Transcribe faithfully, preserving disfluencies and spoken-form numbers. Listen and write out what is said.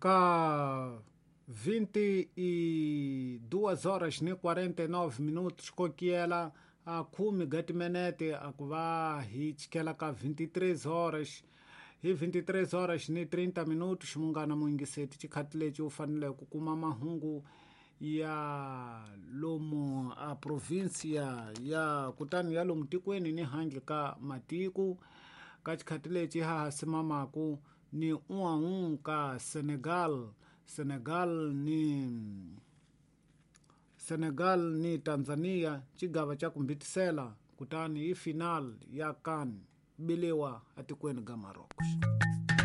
Ka vinte e duas horas nem quarenta e nove minutos kokiela a kumi gati menete akuva hichikela ka vinte e três horas hi vinte e três horas ni trinta minutos mungana muingiseti chikhatileci ufanele kukuma mahungu ya lomu a provinsia ya kutani ya lomu tikweni ni hangi ka matiku ka chikhatileci haha simamaku ni uaun ka Senegal Senegal ni Senegal ni Tanzania chigava cha kumbitisela kutani i final ya kan biliwa atikweni ga Marocos.